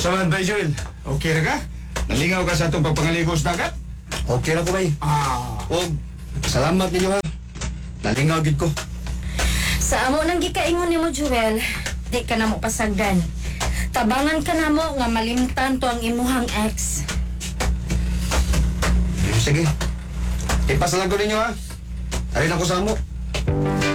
Usaman ba, Joel? Okay na ka? Nalingaw ka sa itong pagpangaligos na ka? Okay na ko, bay. O, salamat ninyo, ha. Nalingaw gid ko. Sa amo nang gikaingon nimo Joel, di ka na mo pasagdan. Tabangan ka na mo nga malimtan to ang imuhang ex. Sige. Ipasalag ko ninyo, ha. Arin ako sa amo.